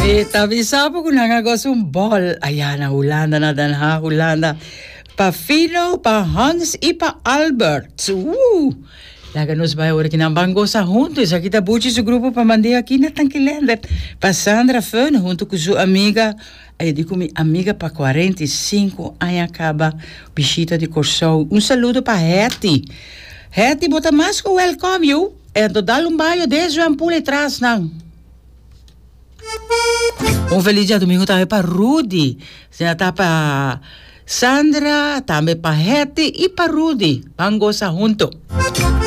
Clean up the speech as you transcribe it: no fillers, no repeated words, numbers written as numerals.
Tapi sapo ko nangagosong ball. Ayan, na Holanda na dan ha, Holanda. Pa Fino, pa Hans e pa Albert. Laga nos vai ora que não bangosa juntos. Aqui tá buchi o grupo para mandar aqui na Tanquilender. Pa Sandra Fön, junto com sua amiga. Aí digo minha amiga para 45 aí acaba bichita de Corsol. Saludo para Hetty. Hetty, bota mais que welcome you. É do dar baio desde o ampule atrás não. Feliz dia domingo também para Rudy. Você tá para Sandra, também para Hetty e para Rudy. Vamos gostar junto.